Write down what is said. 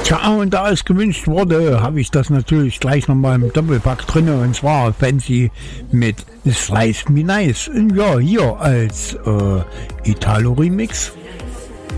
Tja, und da es gewünscht wurde, habe ich das natürlich gleich nochmal im Doppelpack drin, und zwar Fancy mit Slice Me Nice. Ja, hier als Italo-Remix